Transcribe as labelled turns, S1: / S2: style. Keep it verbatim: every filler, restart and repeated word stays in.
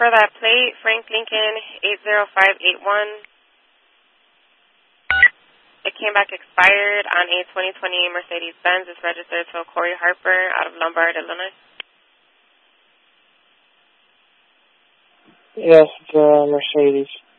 S1: for that plate, Frank Lincoln eight zero five eight one. It came back expired on a twenty twenty Mercedes-Benz. It's registered to Corey Harper out of Lombard, Illinois.
S2: Yes, it's uh, Mercedes.